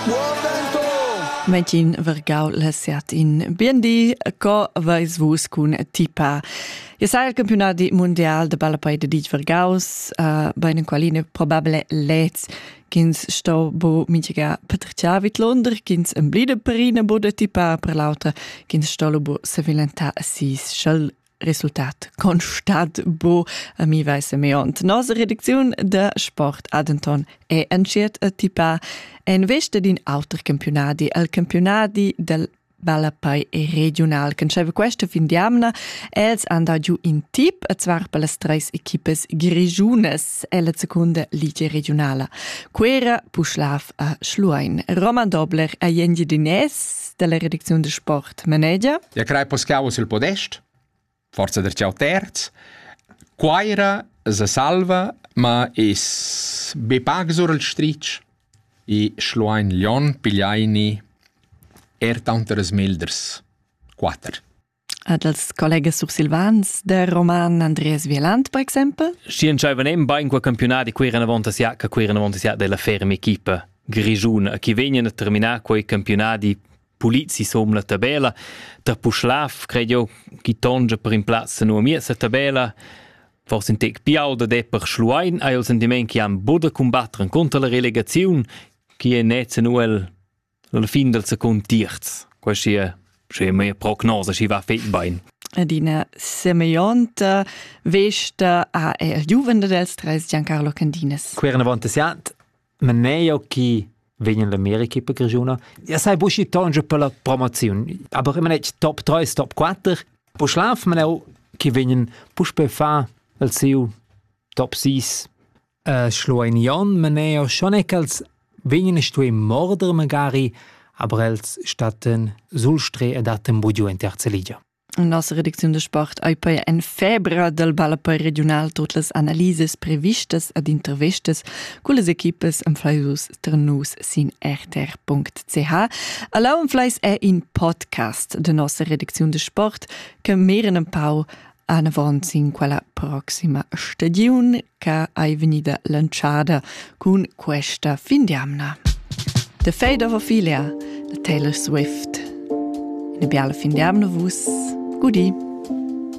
Magin Vergau lesiat in BND co vais vus cun tipa. Ja sai il campionati mondial de balapai de Dig Vergaus beinen qualine probabile lets kins sto bo mitjega Patriciavit Londra kins en blide perine bo de tipa per lauter kins sto bo se vilenta sis schel resultat constat bo a mi weise meont. Nosa redaktion de Sport Adenton e entschiet a tipa en veste din auter campionati, al campionati del balapai regional. Cancheva questa fin diamna, els andau giù in tip, a zwar per las tres equipes grigiunes e la seconda liga regionala. Quera Puschlaf a Schluein. Roman Dobler a Jengi Dines della redazione de Sport Manager. Ja crei poscavo sul podest, forza der ciao terz. Quaira se salva, ma is bepag sur il stric. I Schluein Lion Pigliaini tanteres milders 4. Ad als collegas sur Silvans, der Roman Andreas Wieland, per exempel? Stien schaivanem ba in qua campionati querana vontasia della ferma equipa grigiuna, chi venien a terminar quei campionati pulizi som la tabella, der Puschlaf, credo, chi tonge per in plazza nu a mia sa tabella, forse in tec piau da de per Schluein, ai il sentiment chi han boda combattere contro la relegazione, chi è nezza nuel alla fine del secondo terzo. Questa è mia prognosi, ci va fet bene. Adina Semionta vesta a il Juvende dels Tres Giancarlo Candines. Querana vontasiat, ma neo chi vengono l'America per Grigiuna. Ja sai busci tonge per la promozione, aber immer nicht top 3, top 4. Puschlaf ma neo chi vengono pusch per fa al seu top 6. Schlueinion ma neo schon als vengono stue morder magari, aber els statten sulstre e datten bugiu in terza liga. Nostra redazione de Sport ha poi en febbre del balapai regional tutte le analyses previstes ed intervistes con le equipes en flyus ternus sin rtr.ch. Allau en fleis è in podcast de nostra redazione de Sport che meren un pau an avanti in quella prossima stagione che è venuta lanciata con questa fin diamna. The Fate of Ophelia, la Taylor Swift. In a biala fin diamna vus. Goodie.